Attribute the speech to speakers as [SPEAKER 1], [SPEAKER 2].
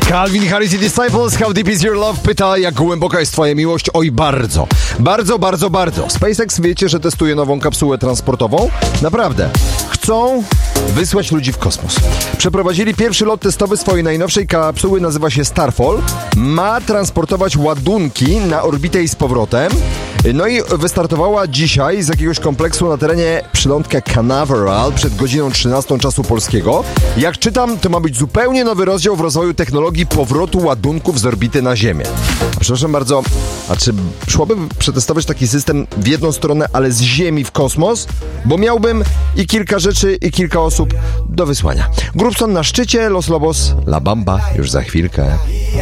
[SPEAKER 1] Calvin Harris i Disciples, How Deep Is Your Love? Pyta, jak głęboka jest twoja miłość? Oj, bardzo. Bardzo, bardzo, bardzo. SpaceX, wiecie, że testuje nową kapsułę transportową? Naprawdę. Chcą wysłać ludzi w kosmos. Przeprowadzili pierwszy lot testowy swojej najnowszej kapsuły, nazywa się Starfall. Ma transportować ładunki na orbitę i z powrotem. No i wystartowała dzisiaj z jakiegoś kompleksu na terenie przylądka Canaveral przed godziną 13 czasu polskiego. Jak czytam, to ma być zupełnie nowy rozdział w rozwoju technologii powrotu ładunków z orbity na Ziemię. A przepraszam bardzo, a czy szłoby przetestować taki system w jedną stronę, ale z Ziemi w kosmos? Bo miałbym i kilka rzeczy, i kilka osób do wysłania. Grubson na szczycie, Los Lobos, La Bamba już za chwilkę.